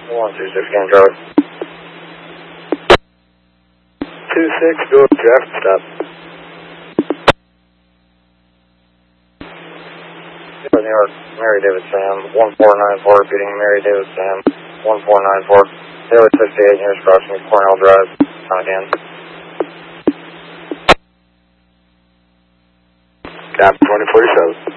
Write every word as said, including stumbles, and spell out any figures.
one two six, Game Charlie. two six, go up traffic stop. New York, Mary David Sam, one four nine four, repeating Mary David Sam, one four nine four, Daily sixty-eight, nearest crossing, Cornell Drive, on again. Cap twenty forty-seven.